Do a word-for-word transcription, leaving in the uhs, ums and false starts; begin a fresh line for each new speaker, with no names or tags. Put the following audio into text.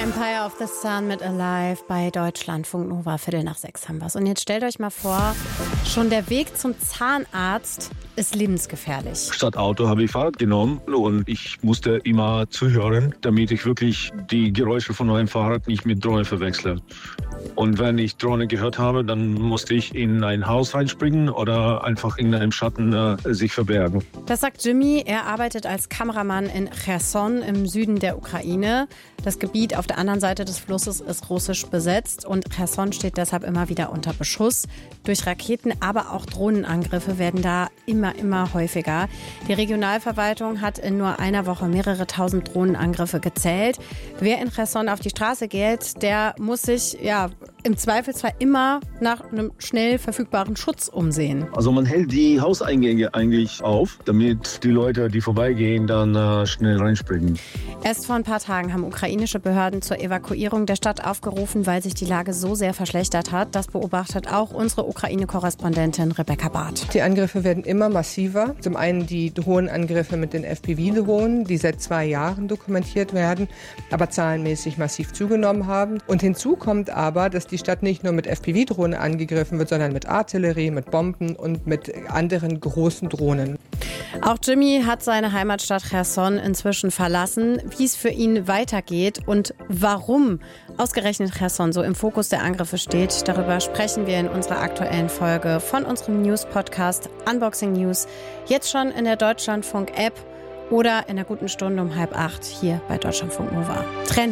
Empire of the Sun mit Alive bei Deutschlandfunk Nova. Viertel nach sechs haben wir's. Und jetzt stellt euch mal vor, schon der Weg zum Zahnarzt ist lebensgefährlich.
Statt Auto habe ich Fahrrad genommen und ich musste immer zuhören, damit ich wirklich die Geräusche von meinem Fahrrad nicht mit Drohne verwechsle. Und wenn ich Drohne gehört habe, dann musste ich in ein Haus reinspringen oder einfach in einem Schatten äh, sich verbergen.
Das sagt Jimmy. Er arbeitet als Kameramann in Cherson im Süden der Ukraine. Das Gebiet auf der anderen Seite des Flusses ist russisch besetzt und Cherson steht deshalb immer wieder unter Beschuss. Durch Raketen, aber auch Drohnenangriffe werden da immer, immer häufiger. Die Regionalverwaltung hat in nur einer Woche mehrere tausend Drohnenangriffe gezählt. Wer in Cherson auf die Straße geht, der muss sich ja im Zweifelsfall immer nach einem schnell verfügbaren Schutz umsehen.
Also man hält die Hauseingänge eigentlich auf, damit die Leute, die vorbeigehen, dann äh, schnell reinspringen.
Erst vor ein paar Tagen haben ukrainische Behörden zur Evakuierung der Stadt aufgerufen, weil sich die Lage so sehr verschlechtert hat. Das beobachtet auch unsere Ukraine-Korrespondentin Rebecca Barth.
Die Angriffe werden immer massiver. Zum einen die Drohnenangriffe mit den F P V-Drohnen, die seit zwei Jahren dokumentiert werden, aber zahlenmäßig massiv zugenommen haben. Und hinzu kommt aber, dass die Stadt nicht nur mit F P V-Drohnen angegriffen wird, sondern mit Artillerie, mit Bomben und mit anderen großen Drohnen.
Auch Jimmy hat seine Heimatstadt Cherson inzwischen verlassen. Wie es für ihn weitergeht und warum ausgerechnet Cherson so im Fokus der Angriffe steht, darüber sprechen wir in unserer aktuellen Folge von unserem News-Podcast Unboxing News. Jetzt schon in der Deutschlandfunk-App oder in der guten Stunde um halb acht hier bei Deutschlandfunk Nova. Trend